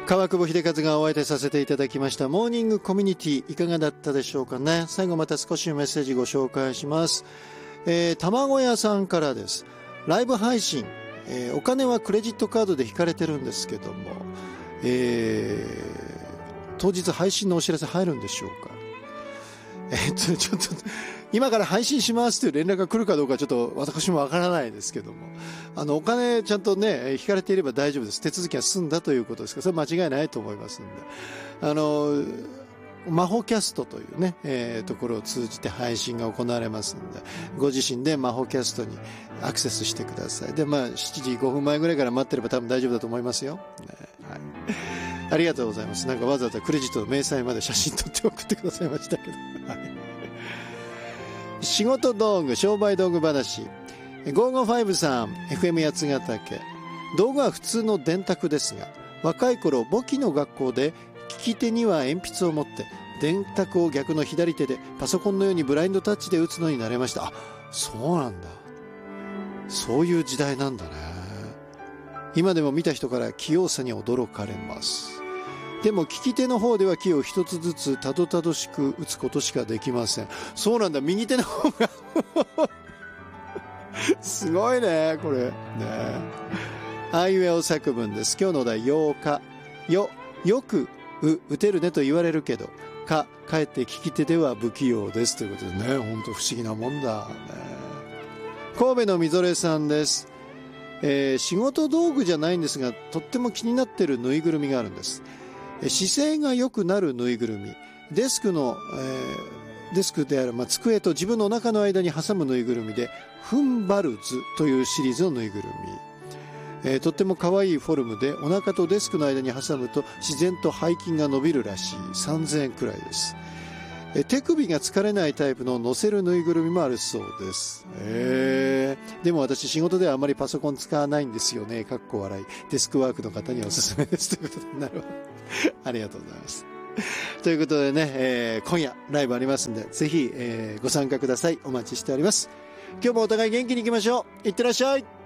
川久保秀和がお相手させていただきましたモーニングコミュニティ、いかがだったでしょうかね。最後また少しメッセージご紹介します。卵屋さんからです。ライブ配信、お金はクレジットカードで引かれてるんですけども、当日配信のお知らせ入るんでしょうか。ちょっと今から配信しますという連絡が来るかどうかちょっと私もわからないですけども、お金ちゃんとね引かれていれば大丈夫です。手続きは済んだということですから、それは間違いないと思いますので、魔法キャストというね、ところを通じて配信が行われますので、ご自身で魔法キャストにアクセスしてください。で、7時5分前ぐらいから待ってれば多分大丈夫だと思いますよ、ね。はい、ありがとうございます。なんかわざわざクレジットの明細まで写真撮って送ってくださいましたけど、はい、仕事道具、商売道具話。555さん、FM 八ヶ岳。道具は普通の電卓ですが、若い頃簿記の学校で利き手には鉛筆を持って電卓を逆の左手でパソコンのようにブラインドタッチで打つのになれました。あ、そうなんだ。そういう時代なんだね。今でも見た人から器用さに驚かれます。でも利き手の方ではキーを一つずつたどたどしく打つことしかできません。そうなんだ、右手の方がすごいねこれね。あいうえお作文です。今日のお題、8日。よく打てるねと言われるけど、かえって利き手では不器用ですということでね、本当不思議なもんだね。神戸のみぞれさんです。仕事道具じゃないんですが、とっても気になっているぬいぐるみがあるんです。姿勢が良くなるぬいぐるみ。デスクである、机と自分のお腹の間に挟むぬいぐるみで、フンバルズというシリーズのぬいぐるみ。とっても可愛いフォルムで、お腹とデスクの間に挟むと自然と背筋が伸びるらしい。3000円くらいです。手首が疲れないタイプの乗せるぬいぐるみもあるそうです。でも私仕事ではあまりパソコン使わないんですよね。かっこ笑い。デスクワークの方におすすめです。ということで、なるほど。ありがとうございます。ということでね、今夜ライブありますんで、ぜひ、ご参加ください。お待ちしております。今日もお互い元気にいきましょう。いってらっしゃい。